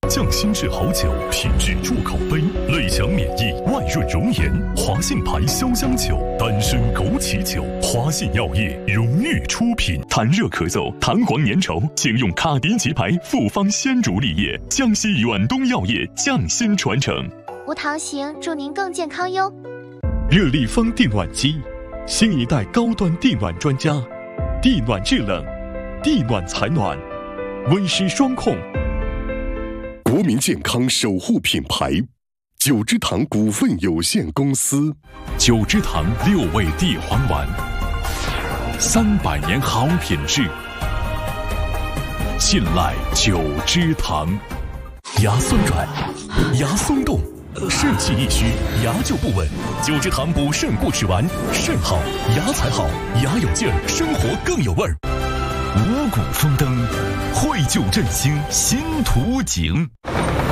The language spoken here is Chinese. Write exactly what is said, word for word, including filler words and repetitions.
匠心制好酒，品质助口碑，内强免疫，外润容颜。华信牌潇湘酒，单身枸杞酒，华信药业荣誉出品。痰热咳嗽、弹簧粘稠，请用卡迪吉牌复方鲜竹沥液。江西远东药业匠心传承。 无糖型，祝您更健康哟。 热力风电暖机，新一代高端电暖专家，地暖制冷，地暖采暖，温湿双控。 国民健康守护品牌，九芝堂股份有限公司。 九芝堂六味地黄丸，三百年好品质，信赖九芝堂。牙酸软，牙松动，肾气一虚，牙就不稳。九芝堂补肾固齿丸，肾好牙才好，牙有劲儿，生活更有味儿。五谷丰登，惠就振兴新图景。